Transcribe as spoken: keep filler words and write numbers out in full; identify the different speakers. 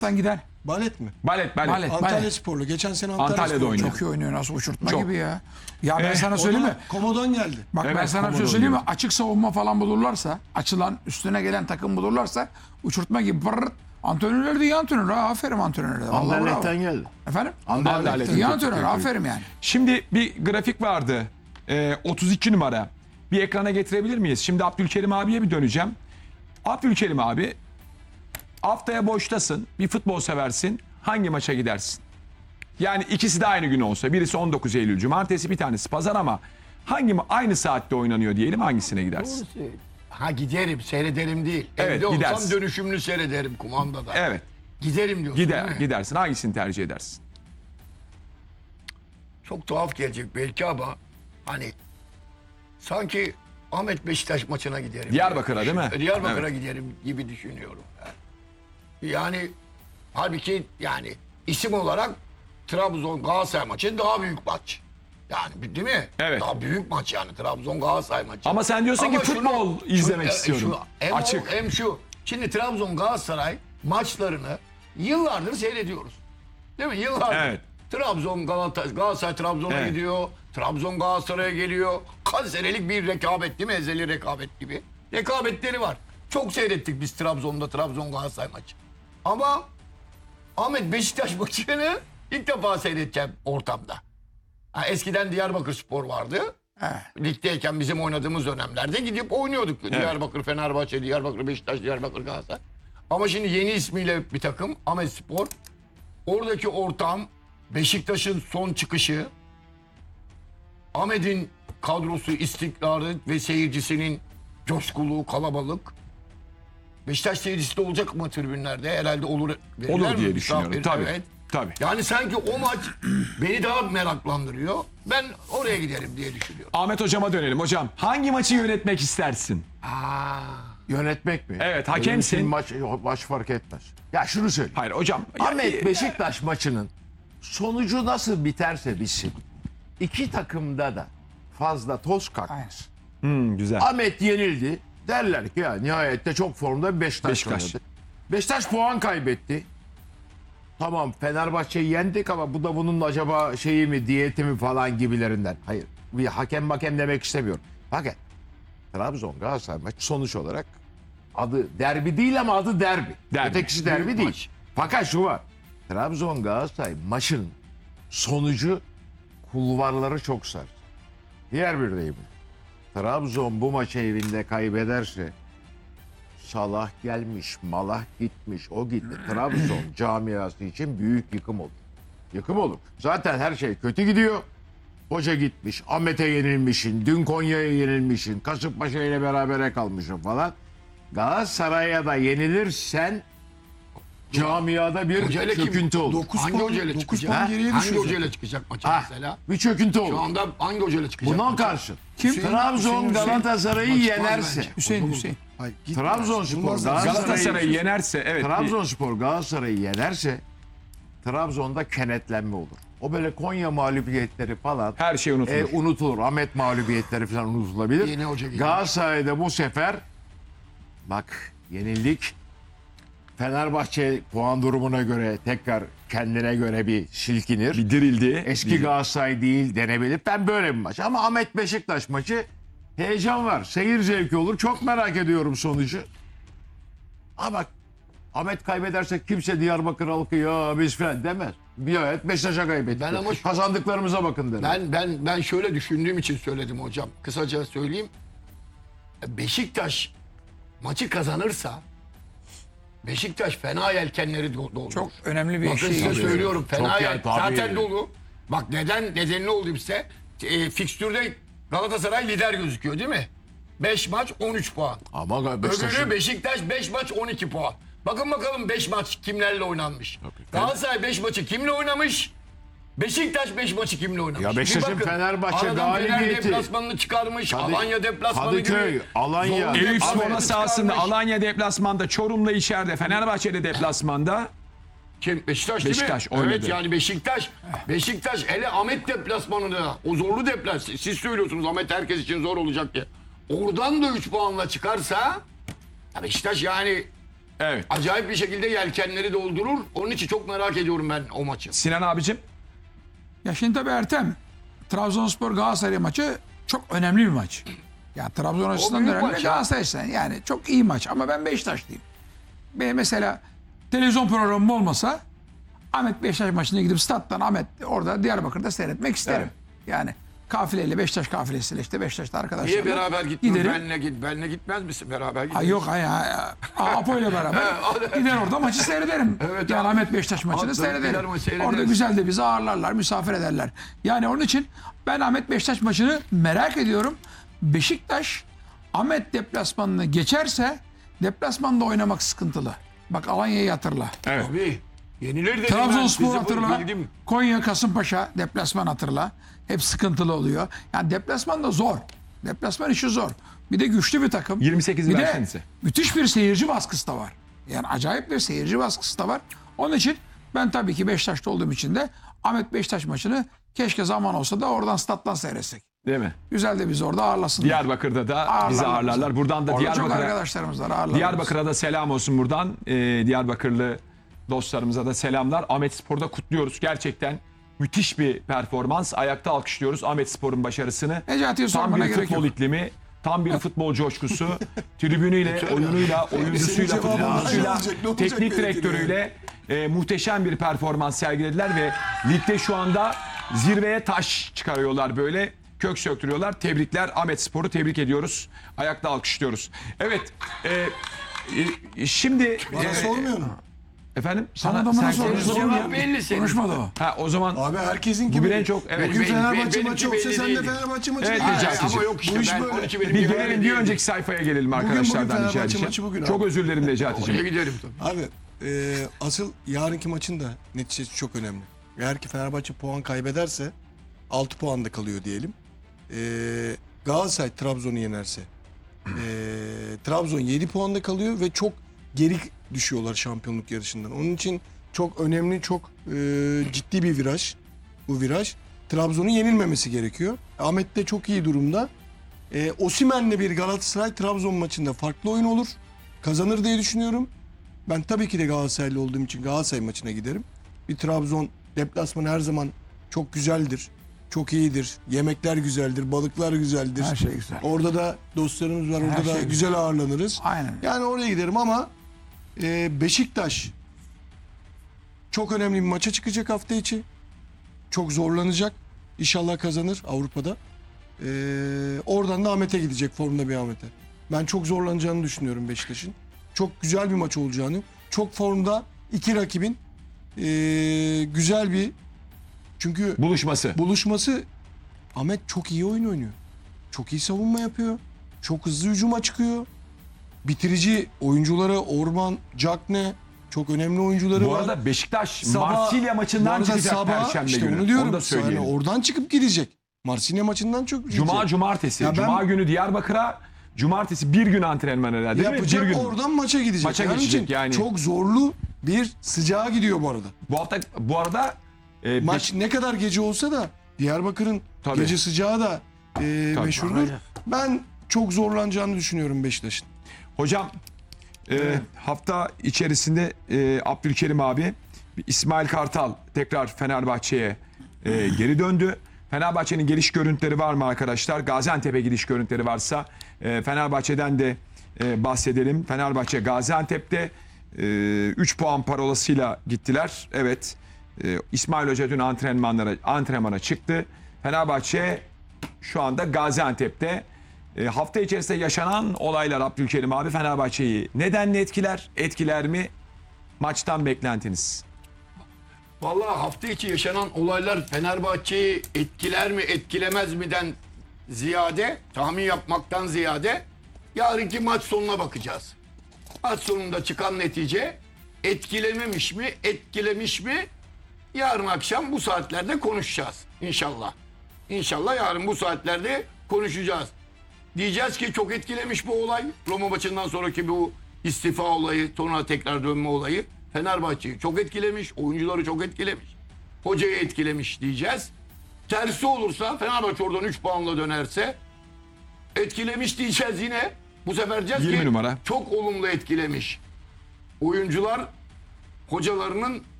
Speaker 1: Sen gider.
Speaker 2: Balet mi?
Speaker 3: Balet, balet.
Speaker 1: Balet.
Speaker 2: Antalya Sporlu. Geçen sene Antalya
Speaker 3: Antalya'da
Speaker 2: Sporlu.
Speaker 3: oynuyor.
Speaker 1: Çok iyi oynuyor. Nasıl uçurtma
Speaker 3: Çok.
Speaker 1: gibi ya. Ya ben
Speaker 3: Eh,
Speaker 1: sana
Speaker 2: O
Speaker 1: söyleyeyim
Speaker 2: da
Speaker 1: mi?
Speaker 2: Komodo'dan geldi.
Speaker 1: Bak ben
Speaker 3: Evet,
Speaker 1: sana bir şey
Speaker 3: Komodo
Speaker 1: söyleyeyim mi?
Speaker 3: oynuyor.
Speaker 1: Açık savunma falan bulurlarsa, açılan üstüne gelen takım bulurlarsa uçurtma gibi pırırt. Antrenörler de iyi antrenör. Ha, aferin antrenörler de. Vallahi bravo.
Speaker 4: Anderlet'ten geldi.
Speaker 1: Efendim?
Speaker 3: Anderlet'ten.
Speaker 1: İyi antrenör. Aferin yani.
Speaker 3: Şimdi bir grafik vardı. Ee, otuz iki numara. Bir ekrana getirebilir miyiz? Şimdi Abdülkerim abiye bir döneceğim. Abdülkerim abi, haftaya boştasın. Bir futbol seversin. Hangi maça gidersin? Yani ikisi de aynı gün olsa. Birisi on dokuz Eylül Cumartesi, bir tanesi Pazar ama hangi ma- aynı saatte oynanıyor diyelim, hangisine gidersin?
Speaker 5: Ha giderim, seyrederim değil.
Speaker 3: Evet,
Speaker 5: Evde olsam
Speaker 3: gidersin.
Speaker 5: dönüşümlü seyrederim kumandada.
Speaker 3: Evet.
Speaker 5: Giderim diyorsun
Speaker 3: Gider,
Speaker 5: değil mi?
Speaker 3: gidersin. Hangisini tercih edersin?
Speaker 5: Çok tuhaf gelecek belki ama hani sanki Ahmet Beşiktaş maçına giderim.
Speaker 3: Diyarbakır'a değil mi?
Speaker 5: Diyarbakır'a
Speaker 3: Evet.
Speaker 5: giderim gibi düşünüyorum. Yani. yani halbuki yani isim olarak Trabzon Galatasaray maçı daha büyük maç. Yani değil mi?
Speaker 3: Evet.
Speaker 5: Daha büyük maç yani Trabzon Galatasaray maçı.
Speaker 3: Ama sen diyorsun ki
Speaker 5: şunu-
Speaker 3: futbol izlemek
Speaker 5: e,
Speaker 3: istiyorum.
Speaker 5: Şu, hem
Speaker 3: Açık.
Speaker 5: O, hem şu. Şimdi Trabzon Galatasaray maçlarını yıllardır seyrediyoruz. Değil mi? Yıllardır.
Speaker 3: Evet.
Speaker 5: Trabzon Galatasaray, Galatasaray Trabzon'a
Speaker 3: Evet.
Speaker 5: gidiyor. Trabzon Galatasaray'a geliyor. Kaç senelik bir rekabet değil mi? Ezeli rekabet gibi. Rekabetleri var. Çok seyrettik biz Trabzon'da Trabzon Galatasaray maçı. Ama Ahmet Beşiktaş maçını ilk defa seyredeceğim ortamda. Ha, eskiden Diyarbakır Spor vardı. Ligdeyken bizim oynadığımız dönemlerde gidip oynuyorduk. Diyarbakır, Fenerbahçe, Diyarbakır, Beşiktaş, Diyarbakır, Galatasaray. Ama şimdi yeni ismiyle bir takım Ahmet Spor. Oradaki ortam, Beşiktaş'ın son çıkışı, Ahmet'in kadrosu, istikrarı ve seyircisinin coşkulu, kalabalık. Beşiktaş seyircisi de olacak mı tribünlerde? Herhalde olur. Verirler
Speaker 3: Olur
Speaker 5: mi?
Speaker 3: diye
Speaker 5: Misafir,
Speaker 3: düşünüyorum. Tabii.
Speaker 5: evet.
Speaker 3: Tabii.
Speaker 5: Yani sanki o maç beni daha meraklandırıyor. Ben oraya giderim diye düşünüyorum.
Speaker 3: Ahmet hocama dönelim. Hocam hangi maçı yönetmek istersin?
Speaker 5: Aa,
Speaker 4: Yönetmek mi?
Speaker 3: Evet,
Speaker 4: Benim
Speaker 3: hakemsin.
Speaker 4: için Maç, maç fark etmez. Ya şunu söyle.
Speaker 3: Hayır hocam. ya-
Speaker 4: Ahmet Beşiktaş maçının sonucu nasıl biterse bitsin. İki takımda da fazla toz kalkmaz.
Speaker 3: Hmm, güzel.
Speaker 4: Ahmet yenildi. Derler ki ya nihayette çok formda bir Beşiktaş,
Speaker 3: Beşiktaş.
Speaker 4: oynadı. Beşiktaş puan kaybetti. Tamam Fenerbahçe'yi yendik ama bu da bunun acaba şeyi mi diyeti mi falan gibilerinden. Hayır bir hakem hakem demek istemiyorum. Fakat Trabzon Galatasaray maçı sonuç olarak adı derbi değil ama adı derbi.
Speaker 3: Derbi.
Speaker 4: Ötekisi derbi
Speaker 5: Büyük
Speaker 4: değil.
Speaker 5: maç.
Speaker 4: Fakat şu var. Trabzon Galatasaray maçın sonucu kulvarları çok sar. Diğer bir deyim. Trabzon bu maçı evinde kaybederse Salah gelmiş, Malah gitmiş, o gitti. Trabzon camiası için büyük yıkım olur. Yıkım olur. Zaten her şey kötü gidiyor. Hoca gitmiş, Ahmet'e yenilmişsin, dün Konya'ya yenilmişsin, Kasımpaşa ile berabere kalmışsın falan. Galatasaray'a da yenilirsen camiada bir
Speaker 5: hocayla kim?
Speaker 4: çöküntü olur.
Speaker 2: dokuz
Speaker 5: hangi
Speaker 2: puan,
Speaker 5: hocayla
Speaker 2: dokuz
Speaker 5: çıkacak?
Speaker 2: puan geriye
Speaker 5: Hangi
Speaker 2: düşecek.
Speaker 5: hocayla çıkacak maça
Speaker 4: Ha,
Speaker 5: mesela?
Speaker 4: bir çöküntü
Speaker 5: Şu
Speaker 4: olur.
Speaker 5: anda hangi hocayla çıkacak
Speaker 4: Buna
Speaker 5: maça?
Speaker 4: karşı
Speaker 1: Kim?
Speaker 4: Trabzon
Speaker 2: Hüseyin,
Speaker 4: Galatasaray'ı
Speaker 5: Maç çıkmaz
Speaker 4: yenerse,
Speaker 5: bence.
Speaker 1: Hüseyin Hüseyin.
Speaker 2: Hayır, gitmez.
Speaker 4: Trabzonspor
Speaker 2: Yılmaz-
Speaker 4: Galatasaray-
Speaker 3: Galatasaray'ı yenerse evet. bir-
Speaker 4: Trabzonspor Galatasaray'ı yenerse Trabzon'da kenetlenme olur. O böyle Konya mağlubiyetleri falan
Speaker 3: Her şey unutulur.
Speaker 4: e, unutulur. Ahmet mağlubiyetleri falan unutulabilir.
Speaker 5: Yeni hoca geliyor.
Speaker 4: Galatasaray'da bu sefer bak yenildik. Fenerbahçe puan durumuna göre tekrar kendine göre bir silkinir.
Speaker 3: bir dirildi.
Speaker 4: Eski
Speaker 3: Bir-
Speaker 4: Galatasaray değil denebilir. Ben böyle bir maç. Ama Ahmet Beşiktaş maçı heyecan var. Seyir zevki olur. Çok merak ediyorum sonucu. Ama bak Ahmet kaybederse kimse Diyarbakır halkı ya biz falan demez. Bir evet Beşiktaş'a kaybettik.
Speaker 5: Ben ama şu-
Speaker 4: Kazandıklarımıza bakın derim.
Speaker 5: Ben ben ben şöyle düşündüğüm için söyledim hocam. Kısaca söyleyeyim. Beşiktaş maçı kazanırsa Beşiktaş fena yelkenleri do- doldurur.
Speaker 1: Çok önemli bir
Speaker 5: Bakın
Speaker 1: şey.
Speaker 5: size
Speaker 4: Tabii.
Speaker 5: söylüyorum fena
Speaker 4: Çok
Speaker 5: yel
Speaker 4: yani, tabii.
Speaker 5: zaten dolu. Bak neden nedenini oldu size. E, fikstürde Galatasaray lider gözüküyor değil mi? beş maç on üç puan.
Speaker 4: Ama Beşiktaş'ın
Speaker 5: Öbürü Beşiktaş beş maç on iki puan. Bakın bakalım beş maç kimlerle oynanmış. Galatasaray beş maçı kimle oynamış? Beşiktaş beş maçı kimle oynamış?
Speaker 4: Ya Beşiktaş'ın
Speaker 5: Bir bakın,
Speaker 4: Fenerbahçe
Speaker 5: aradan Fener
Speaker 4: galibiyeti.
Speaker 5: deplasmanını çıkarmış.
Speaker 4: Kadı-
Speaker 5: Alanya deplasmanı
Speaker 4: Kadıköy,
Speaker 5: gibi.
Speaker 4: Alanya.
Speaker 5: Zorlu
Speaker 3: Eyüp
Speaker 5: deplasmanını
Speaker 3: Spor'la sahasında,
Speaker 5: çıkarmış.
Speaker 3: Alanya deplasmanda, Çorum'la içeride, Fenerbahçe'de deplasmanda.
Speaker 5: Kim? Beşiktaş değil
Speaker 3: Beşiktaş
Speaker 5: mi?
Speaker 3: oynadı.
Speaker 5: Evet yani Beşiktaş. Beşiktaş hele Ahmet deplasmanında o zorlu deplasman. Siz söylüyorsunuz Ahmet herkes için zor olacak diye. Oradan da üç puanla çıkarsa ya Beşiktaş yani
Speaker 3: Evet.
Speaker 5: Acayip bir şekilde yelkenleri doldurur. Onun için çok merak ediyorum ben o maçı.
Speaker 3: Sinan abicim.
Speaker 1: Ya şimdi tabii Ertem, Trabzonspor Galatasaray maçı çok önemli bir maç. Ya Trabzon açısından
Speaker 5: büyük
Speaker 1: önemli,
Speaker 5: maç ya.
Speaker 1: Galatasaray açısından yani çok iyi maç. Ama ben Beşiktaşlıyım. Benim mesela televizyon programım olmasa Ahmet Beşiktaş maçına gidip stat'tan Ahmet orada Diyarbakır'da seyretmek isterim. Yani kafileyle, Beşiktaş kafilesiyle işte Beşiktaş'ta arkadaşlarla
Speaker 5: Niye beraber gitmiyor?
Speaker 1: giderim.
Speaker 5: Benle git. Benle gitmez misin? Beraber
Speaker 1: Ay
Speaker 5: gideriz.
Speaker 1: yok ay ay. ay. Apo ile beraber gider orada maçı seyrederim.
Speaker 5: Evet,
Speaker 1: yani
Speaker 5: abi.
Speaker 1: Ahmet Beşiktaş maçını
Speaker 5: Abi,
Speaker 1: seyrederim.
Speaker 5: gider maçı seyrederiz.
Speaker 1: Orada güzel de bizi ağırlarlar, misafir ederler. Yani onun için ben Ahmet Beşiktaş maçını merak ediyorum. Beşiktaş Ahmet deplasmanını geçerse deplasmanda oynamak sıkıntılı. Bak Alanya'yı hatırla.
Speaker 3: Evet.
Speaker 5: Abi yenilir dedim
Speaker 1: Trabzonspor
Speaker 5: ben. Bizi
Speaker 1: hatırla.
Speaker 5: bildim.
Speaker 1: Konya Kasımpaşa deplasman hatırla. Hep sıkıntılı oluyor. Yani deplasman da zor. Deplasman işi zor. Bir de güçlü bir takım.
Speaker 3: yirmi sekizi
Speaker 1: bir de
Speaker 3: versenize.
Speaker 1: müthiş bir seyirci baskısı da var. Yani acayip bir seyirci baskısı da var. Onun için ben tabii ki Beşiktaş'ta olduğum için de Ahmet Beşiktaş maçını keşke zaman olsa da oradan stat'tan seyretsek.
Speaker 3: Değil mi?
Speaker 1: Güzel de bizi orada ağırlasınlar.
Speaker 3: Diyarbakır'da da bizi ağırlarlar. Buradan da
Speaker 1: Orada çok
Speaker 3: Diyarbakır'a
Speaker 1: arkadaşlarımız var ağırlarlar.
Speaker 3: Diyarbakır'a da selam olsun buradan. Ee, Diyarbakırlı dostlarımıza da selamlar. Ahmet Spor'da kutluyoruz. Gerçekten müthiş bir performans. Ayakta alkışlıyoruz Ahmet Spor'un başarısını.
Speaker 1: Necati'ye
Speaker 3: Tam
Speaker 1: sormana
Speaker 3: bir
Speaker 1: gerek
Speaker 3: futbol
Speaker 1: yok.
Speaker 3: iklimi, tam bir futbol coşkusu. Tribünüyle, oyunuyla, oyuncusuyla,
Speaker 2: Senin cevabın
Speaker 3: futbolcusuyla,
Speaker 2: ne olacak, ne olacak
Speaker 3: teknik
Speaker 2: belki de
Speaker 3: direktörüyle e, muhteşem bir performans sergilediler ve ligde şu anda zirveye taş çıkarıyorlar böyle. Kök söktürüyorlar. Tebrikler. Ahmet Spor'u tebrik ediyoruz. Ayakta alkışlıyoruz. Evet. e, e, şimdi...
Speaker 2: Bana
Speaker 3: e,
Speaker 2: sormuyor mu?
Speaker 3: Efendim?
Speaker 1: Sana da bana
Speaker 3: sen-
Speaker 1: sor.
Speaker 5: Cevap
Speaker 1: Sorun
Speaker 5: belli senin.
Speaker 1: Konuşmadı o.
Speaker 3: Ha o zaman
Speaker 2: Abi herkesin gibi.
Speaker 3: bugün en çok evet.
Speaker 2: Bugün
Speaker 5: Benim-
Speaker 2: Fenerbahçe
Speaker 5: benimki
Speaker 2: maçı yoksa
Speaker 5: belli
Speaker 2: sen de
Speaker 5: değildi.
Speaker 2: Fenerbahçe maçı
Speaker 3: Evet,
Speaker 2: gidiyorsun.
Speaker 3: Necati'ciğim.
Speaker 5: Ama yok işte
Speaker 2: Bu iş
Speaker 5: ben
Speaker 2: böyle.
Speaker 5: onun için benim
Speaker 3: bir
Speaker 5: cevabım
Speaker 3: gelelim bir
Speaker 5: değil.
Speaker 3: önceki sayfaya gelelim
Speaker 2: bugün
Speaker 3: arkadaşlardan rica
Speaker 2: Fenerbahçe
Speaker 3: edeceğim.
Speaker 2: maçı bugün
Speaker 3: Çok
Speaker 2: abi.
Speaker 3: özür dilerim
Speaker 5: Oraya
Speaker 3: Necati'ciğim.
Speaker 5: giderim tabii.
Speaker 2: Abi e, asıl yarınki maçın da neticesi çok önemli. Eğer ki Fenerbahçe puan kaybederse altı puanda kalıyor diyelim. E, Galatasaray Trabzon'u yenerse e, Trabzon yedi puanda kalıyor ve çok geri düşüyorlar şampiyonluk yarışından. Onun için çok önemli, çok e, ciddi bir viraj. Bu viraj. Trabzon'un yenilmemesi gerekiyor. Ahmet de çok iyi durumda. E, Osimhen'le bir Galatasaray Trabzon maçında farklı oyun olur. Kazanır diye düşünüyorum. Ben tabii ki de Galatasaraylı olduğum için Galatasaray maçına giderim. Bir Trabzon deplasmanı her zaman çok güzeldir. Çok iyidir. Yemekler güzeldir, balıklar güzeldir.
Speaker 1: Her şey güzel.
Speaker 2: Orada da dostlarımız var. Orada
Speaker 1: Her
Speaker 2: da
Speaker 1: şey
Speaker 2: güzel.
Speaker 1: güzel.
Speaker 2: ağırlanırız.
Speaker 1: Aynen.
Speaker 2: Yani oraya giderim ama e, Beşiktaş çok önemli bir maça çıkacak hafta içi. Çok zorlanacak. İnşallah kazanır Avrupa'da. E, oradan da Ahmet'e gidecek, formda bir Ahmet'e. Ben çok zorlanacağını düşünüyorum Beşiktaş'ın. Çok güzel bir maç olacağını. Çok formda iki rakibin e, güzel bir, çünkü
Speaker 3: Buluşması.
Speaker 2: buluşması. Ahmet çok iyi oyun oynuyor. Çok iyi savunma yapıyor. Çok hızlı hücuma çıkıyor. Bitirici oyuncuları Orman, Cakne çok önemli oyuncuları
Speaker 3: Bu
Speaker 2: var.
Speaker 3: arada Beşiktaş
Speaker 2: Sabah-
Speaker 3: Marsilya
Speaker 2: Bu
Speaker 3: maçından
Speaker 2: arada
Speaker 3: çıkacak
Speaker 2: sabah,
Speaker 3: Perşembe
Speaker 2: işte
Speaker 3: günü.
Speaker 2: onu diyorum.
Speaker 3: Onu da
Speaker 2: Yani
Speaker 3: söyleyelim.
Speaker 2: oradan çıkıp gidecek. Marsilya maçından çok gidecek.
Speaker 3: Cuma, cumartesi.
Speaker 2: Ya ben-
Speaker 3: Cuma günü Diyarbakır'a, cumartesi bir gün antrenman herhalde değil mi?
Speaker 2: yapacak,
Speaker 3: Bir gün.
Speaker 2: oradan maça gidecek.
Speaker 3: Maça
Speaker 2: Yani
Speaker 3: geçecek
Speaker 2: için
Speaker 3: yani.
Speaker 2: Çok zorlu bir sıcağa gidiyor bu arada.
Speaker 3: Bu hafta bu arada e,
Speaker 2: Maç ne kadar gece olsa da Diyarbakır'ın
Speaker 3: Tabii.
Speaker 2: gece sıcağı da e,
Speaker 3: Tabii.
Speaker 2: meşhurdur. Ben çok zorlanacağını düşünüyorum Beşiktaş'ın.
Speaker 3: Hocam e, hafta içerisinde e, Abdülkerim abi, İsmail Kartal tekrar Fenerbahçe'ye e, geri döndü. Fenerbahçe'nin geliş görüntüleri var mı arkadaşlar? Gaziantep'e gidiş görüntüleri varsa e, Fenerbahçe'den de e, bahsedelim. Fenerbahçe Gaziantep'te üç puan parolasıyla gittiler. Evet. E, İsmail Hoca dün antrenmanlara antrenmana çıktı. Fenerbahçe şu anda Gaziantep'te. E, hafta içerisinde yaşanan olaylar Abdülkerim abi Fenerbahçe'yi nedenle etkiler? Etkiler mi? Maçtan beklentiniz?
Speaker 5: Vallahi hafta içi yaşanan olaylar Fenerbahçe'yi etkiler mi etkilemez miden ziyade, tahmin yapmaktan ziyade yarınki maç sonuna bakacağız. Maç sonunda çıkan netice etkilememiş mi, etkilemiş mi? Yarın akşam bu saatlerde konuşacağız inşallah. İnşallah yarın bu saatlerde konuşacağız. Diyeceğiz ki çok etkilemiş bu olay. Roma maçından sonraki bu istifa olayı, sonra tekrar dönme olayı Fenerbahçe'yi çok etkilemiş, oyuncuları çok etkilemiş. Hocayı etkilemiş diyeceğiz. Tersi olursa Fenerbahçe oradan üç puanla dönerse etkilemiş diyeceğiz yine. Bu sefer diyeceğiz
Speaker 3: yirmi
Speaker 5: ki
Speaker 3: numara.
Speaker 5: çok olumlu etkilemiş. oyuncular hocalarının